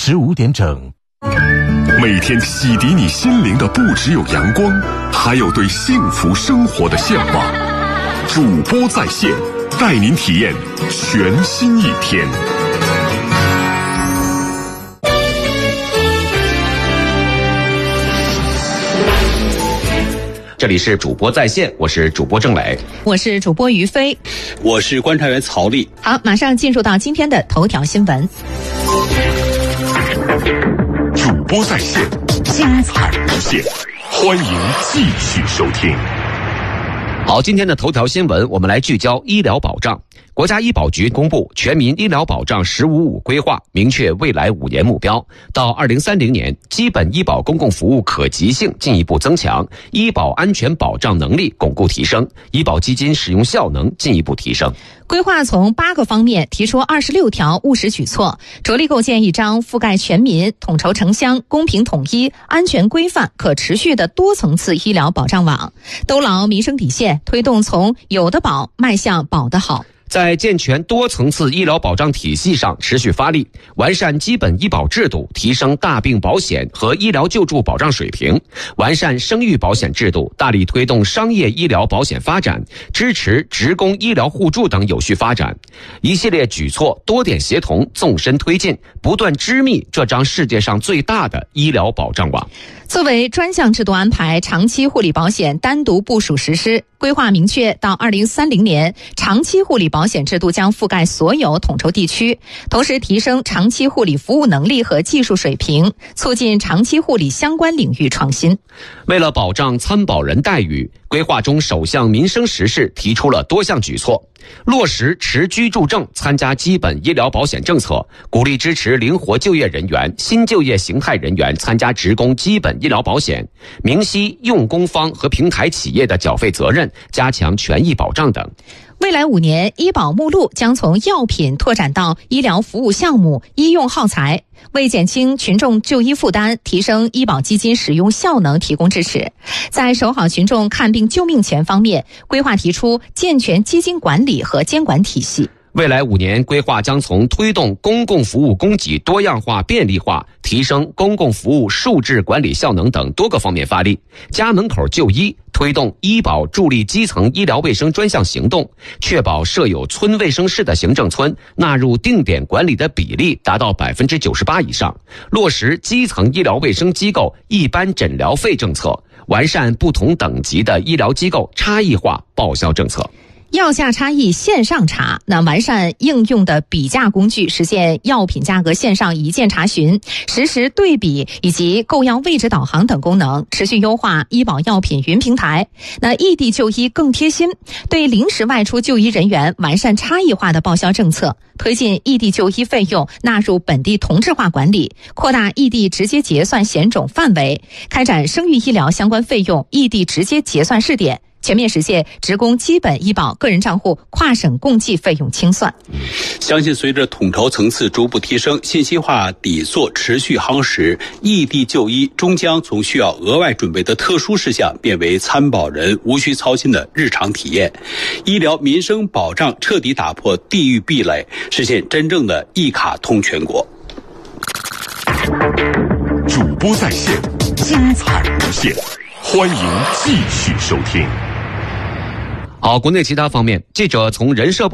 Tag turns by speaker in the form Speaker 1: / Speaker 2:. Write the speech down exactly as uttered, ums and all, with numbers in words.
Speaker 1: 十五点整。
Speaker 2: 每天洗涤你心灵的不只有阳光，还有对幸福生活的向往。主播在线，带您体验全新一天。
Speaker 3: 这里是主播在线，我是主播郑磊，
Speaker 4: 我是主播于飞，
Speaker 5: 我是观察员曹丽。
Speaker 4: 好，马上进入到今天的头条新闻。
Speaker 2: 主播在线，精彩无限，欢迎继续收听。
Speaker 3: 好，今天的头条新闻，我们来聚焦医疗保障。国家医保局公布全民医疗保障十五五规划，明确未来五年目标。到二零三零年，基本医保公共服务可及性进一步增强，医保安全保障能力巩固提升，医保基金使用效能进一步提升。
Speaker 4: 规划从八个方面提出二十六条务实举措，着力构建一张覆盖全民、统筹城乡、公平统一、安全规范、可持续的多层次医疗保障网，兜牢民生底线，推动从有的保迈向保的好。
Speaker 3: 在健全多层次医疗保障体系上持续发力，完善基本医保制度，提升大病保险和医疗救助保障水平；完善生育保险制度，大力推动商业医疗保险发展，支持职工医疗互助等有序发展。一系列举措多点协同，纵深推进，不断织密这张世界上最大的医疗保障网。
Speaker 4: 作为专项制度安排，长期护理保险单独部署实施。规划明确，到二零三零年，长期护理保险制度将覆盖所有统筹地区，同时提升长期护理服务能力和技术水平，促进长期护理相关领域创新。
Speaker 3: 为了保障参保人待遇，规划中首项民生实事提出了多项举措，落实持居住证参加基本医疗保险政策，鼓励支持灵活就业人员、新就业形态人员参加职工基本医疗保险，明晰用工方和平台企业的缴费责任，加强权益保障等。
Speaker 4: 未来五年，医保目录将从药品拓展到医疗服务项目、医用耗材，为减轻群众就医负担、提升医保基金使用效能提供支持。在守好群众看病救命权方面，规划提出健全基金管理和监管体系。
Speaker 3: 未来五年规划将从推动公共服务供给多样化便利化、提升公共服务数质管理效能等多个方面发力，家门口就医，推动医保助力基层医疗卫生专项行动，确保设有村卫生室的行政村纳入定点管理的比例达到百分之九十八以上，落实基层医疗卫生机构一般诊疗费政策，完善不同等级的医疗机构差异化报销政策。
Speaker 4: 药价差异线上查，那完善应用的比价工具，实现药品价格线上一键查询、实时对比以及购药位置导航等功能，持续优化医保药品云平台。那异地就医更贴心，对临时外出就医人员完善差异化的报销政策，推进异地就医费用纳入本地同质化管理，扩大异地直接结算险种范围，开展生育医疗相关费用异地直接结算试点，全面实现职工基本医保个人账户跨省共计费用清算。
Speaker 5: 相信随着统筹层次逐步提升，信息化底座持续夯实，异地就医终将从需要额外准备的特殊事项变为参保人无需操心的日常体验。医疗民生保障彻底打破地域壁垒，实现真正的一卡通全国。
Speaker 2: 主播在线，精彩无限，欢迎继续收听。
Speaker 3: 好，国内其他方面，记者从人社部